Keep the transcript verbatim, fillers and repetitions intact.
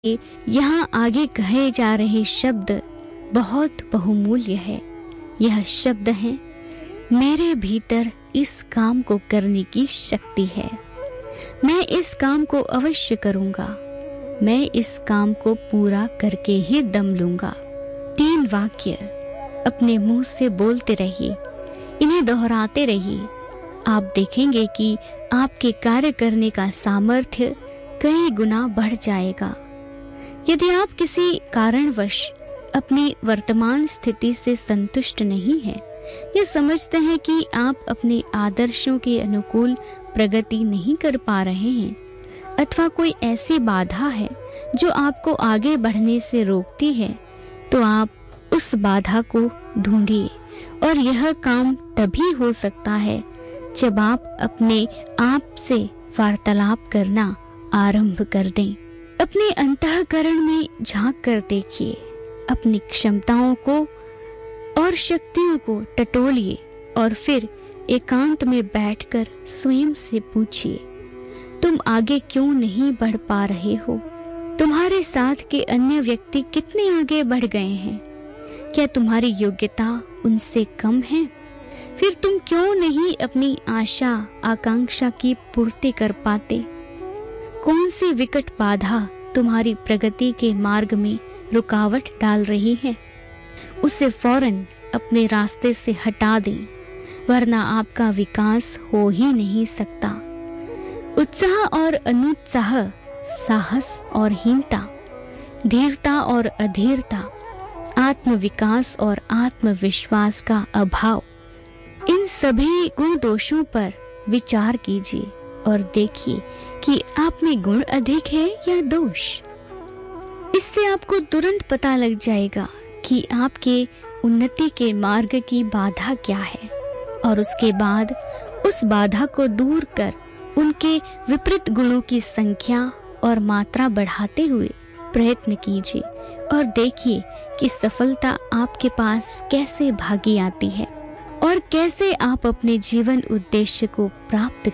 यहाँ आगे कहे जा रहे शब्द बहुत बहुमूल्य है। यह शब्द है, मेरे भीतर इस काम को करने की शक्ति है। मैं इस काम को अवश्य करूंगा। मैं इस काम को पूरा करके ही दम लूंगा। तीन वाक्य अपने मुंह से बोलते रहिए, इन्हें दोहराते रहिए। आप देखेंगे कि आपके कार्य करने का सामर्थ्य कई गुना बढ़ जाएगा। यदि आप किसी कारणवश अपनी वर्तमान स्थिति से संतुष्ट नहीं हैं, या समझते हैं कि आप अपने आदर्शों के अनुकूल प्रगति नहीं कर पा रहे हैं, अथवा कोई ऐसी बाधा है जो आपको आगे बढ़ने से रोकती है, तो आप उस बाधा को ढूंढिए। और यह काम तभी हो सकता है जब आप अपने आप से वार्तालाप करना आरंभ कर दें। अपने अंतःकरण में झांक कर देखिए, अपनी क्षमताओं को और शक्तियों को टटोलिए और फिर एकांत में बैठकर स्वयं से पूछिए, तुम आगे क्यों नहीं बढ़ पा रहे हो? तुम्हारे साथ के अन्य व्यक्ति कितने आगे बढ़ गए हैं? क्या तुम्हारी योग्यता उनसे कम है? फिर तुम क्यों नहीं अपनी आशा आकांक्षा की पूर्ति कर पाते? कौन सी विकट बाधा तुम्हारी प्रगति के मार्ग में रुकावट डाल रही है? उसे फौरन अपने रास्ते से हटा दें, वरना आपका विकास हो ही नहीं सकता। उत्साह और अनुत्साह, साहस और हीनता, धीरता और अधीरता, आत्मविकास और आत्मविश्वास का अभाव, इन सभी गुण दोषों पर विचार कीजिए और देखिए कि आप में गुण अधिक है या दोष। इससे आपको तुरंत पता लग जाएगा कि आपके उन्नति के मार्ग की बाधा क्या है, और उसके बाद उस बाधा को दूर कर उनके विपरीत गुणों की संख्या और मात्रा बढ़ाते हुए प्रयत्न कीजिए और देखिए कि सफलता आपके पास कैसे भागी आती है और कैसे आप अपने जीवन उद्देश्य को प्राप्त